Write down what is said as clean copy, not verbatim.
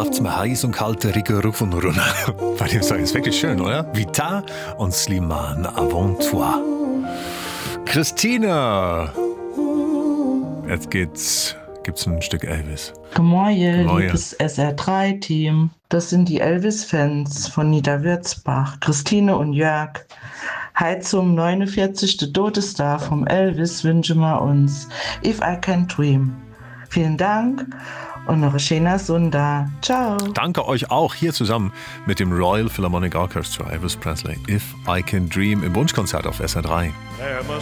läuft's mir heiß und kalt der Rücken rauf und runter. Bei dem Song ist wirklich schön, oder? Vita und Slimane Avant Toi. Christine! Jetzt gibt's ein Stück Elvis. Guten Morgen, liebes SR3-Team. Das sind die Elvis-Fans von Niederwürzbach, Christine und Jörg. Heute zum 49. Todestag vom Elvis wünschen wir uns If I Can Dream. Vielen Dank und noch ein schöner Sonntag. Ciao. Danke euch auch hier zusammen mit dem Royal Philharmonic Orchestra Elvis Presley. If I Can Dream im Wunschkonzert auf SR3. There must